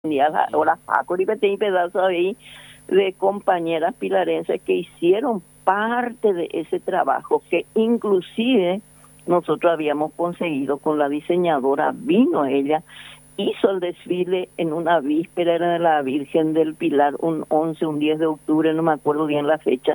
ahora Paco y Petén pedazo ahí de compañeras pilarenses que hicieron parte de ese trabajo, que inclusive nosotros habíamos conseguido con la diseñadora, vino ella, hizo el desfile en una víspera, era de la Virgen del Pilar, un 11, un 10 de octubre, no me acuerdo bien la fecha.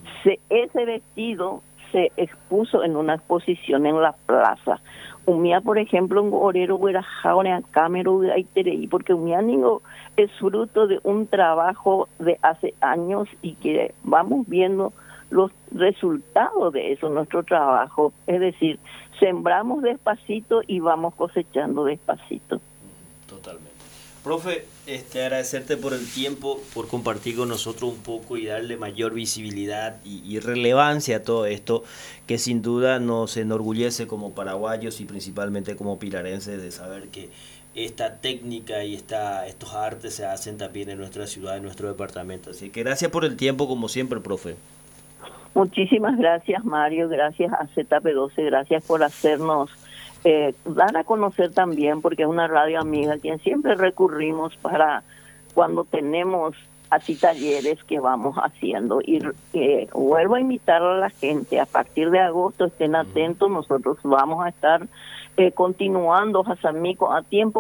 Ese vestido se expuso en una exposición en la plaza. Umía, por ejemplo, un orero hubiera jaone cámara porque umía es fruto de un trabajo de hace años y que vamos viendo los resultados de eso, nuestro trabajo. Es decir, sembramos despacito y vamos cosechando despacito. Totalmente. Profe, agradecerte por el tiempo, por compartir con nosotros un poco y darle mayor visibilidad y relevancia a todo esto, que sin duda nos enorgullece como paraguayos y principalmente como pilarenses de saber que esta técnica y estos artes se hacen también en nuestra ciudad, en nuestro departamento. Así que gracias por el tiempo, como siempre, profe. Muchísimas gracias, Mario, gracias a ZP12, gracias por hacernos dar a conocer también, porque es una radio amiga a quien siempre recurrimos para cuando tenemos así talleres que vamos haciendo. Y vuelvo a invitar a la gente, a partir de agosto estén atentos, nosotros vamos a estar continuando Hasamico a tiempo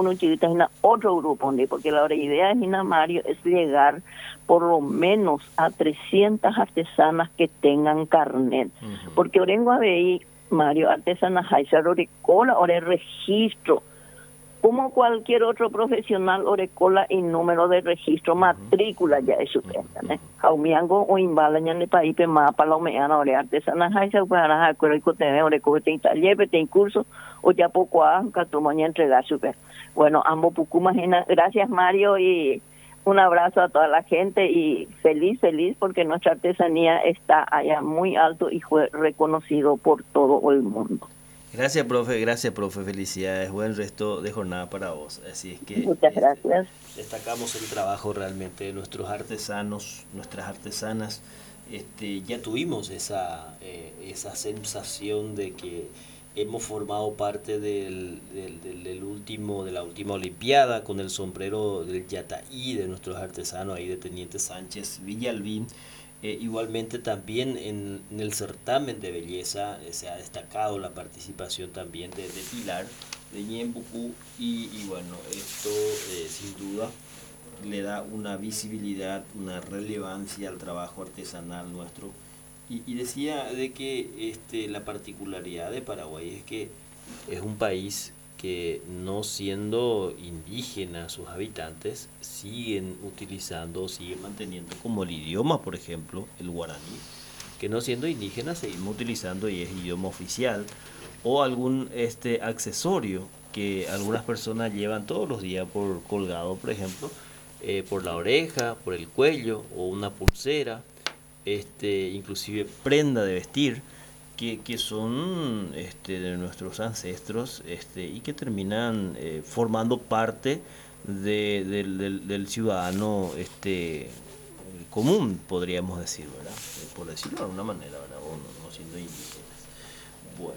en otro grupo, porque la idea de Mario es llegar por lo menos a 300 artesanas que tengan carnet, porque Orengo ABI, Mario, artesanas Haizar Orecola, Ore registro, como cualquier otro profesional, Orecola y número de registro, matrícula ya es su ¿eh? Jaumiango o imbalañan de país, mapa la omeana, Ore artesanas Haizar, para acuerdo con tener Orecola, te taller, te curso, o ya poco a Catumaña entregar su Bueno, ambos Pucumas, gracias Mario y un abrazo a toda la gente y feliz porque nuestra artesanía está allá muy alto y fue reconocido por todo el mundo. Gracias, profe, felicidades, buen resto de jornada para vos. Así es que muchas gracias. Destacamos el trabajo realmente de nuestros artesanos, nuestras artesanas. Ya tuvimos esa sensación de que hemos formado parte de la última Olimpiada con el sombrero del Yataí de nuestros artesanos ahí de Teniente Sánchez Villalbín. Igualmente también en el certamen de belleza se ha destacado la participación también de Pilar, de Ñembucú y bueno, esto sin duda le da una visibilidad, una relevancia al trabajo artesanal nuestro. Y decía de que la particularidad de Paraguay es que es un país que no siendo indígena sus habitantes siguen utilizando, siguen manteniendo como el idioma, por ejemplo, el guaraní, que no siendo indígenas seguimos utilizando y es idioma oficial, o algún accesorio que algunas personas llevan todos los días por colgado, por ejemplo, por la oreja, por el cuello o una pulsera, inclusive prenda de vestir que son de nuestros ancestros y que terminan formando parte del ciudadano común, podríamos decir, ¿verdad? Por decirlo de alguna manera, ¿verdad? O no siendo indígenas. Bueno,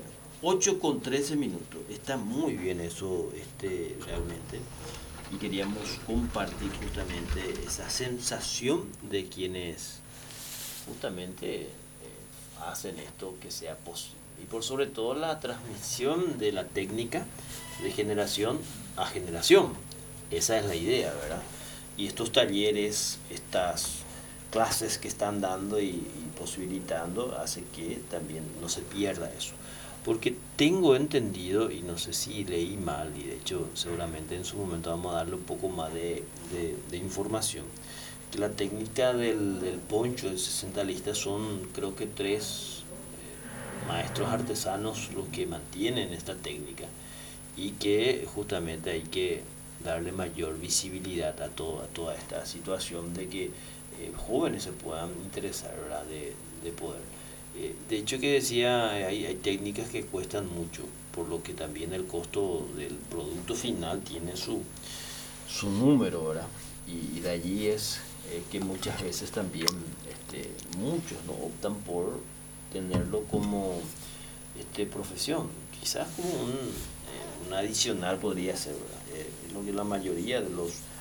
8:13. Está muy bien eso realmente. Y queríamos compartir justamente esa sensación de quienes justamente hacen esto que sea posible. Y por sobre todo la transmisión de la técnica de generación a generación. Esa es la idea, ¿verdad? Y estos talleres, estas clases que están dando y posibilitando, hace que también no se pierda eso. Porque tengo entendido, y no sé si leí mal, y de hecho seguramente en su momento vamos a darle un poco más de información, que la técnica del poncho de 60 listas son creo que 3 maestros artesanos los que mantienen esta técnica y que justamente hay que darle mayor visibilidad a toda esta situación de que jóvenes se puedan interesar, ¿verdad? De poder. De hecho que decía, hay técnicas que cuestan mucho, por lo que también el costo del producto final tiene su número, ¿verdad? Y de allí es que muchas veces también muchos no optan por tenerlo como profesión, quizás como un adicional podría ser, ¿verdad? Es lo que la mayoría de los